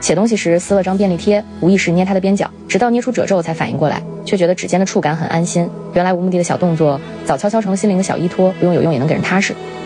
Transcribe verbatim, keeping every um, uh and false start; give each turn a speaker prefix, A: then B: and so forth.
A: 写东西时撕了张便利贴，无意识捏它的边角，直到捏出褶皱才反应过来，却觉得指尖的触感很安心。原来无目的的小动作早悄悄成了心灵的小依托，不用有用也能给人踏实。